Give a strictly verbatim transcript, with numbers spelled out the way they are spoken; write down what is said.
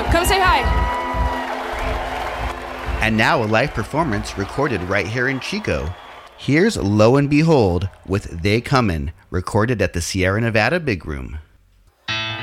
Come say hi. And now a live performance recorded right here in Chico. Here's Lo and Behold with They Comin', recorded at the Sierra Nevada Big Room.